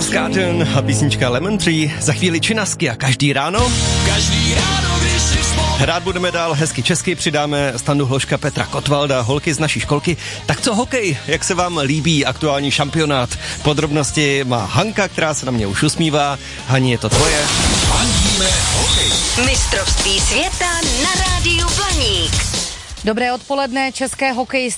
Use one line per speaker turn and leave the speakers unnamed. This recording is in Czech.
Rose Garden a písnička Lemon Tree. Za chvíli činasky a každý ráno, když si hrát budeme dál hezky česky, přidáme Standu Hloška, Petra Kotvalda, holky z naší školky. Tak co hokej, jak se vám líbí aktuální šampionát? Podrobnosti má Hanka, která se na mě už usmívá. Hani, je to tvoje.
Fandíme hokej.
Mistrovství světa na rádiu Blaník.
Dobré odpoledne, české hokejisty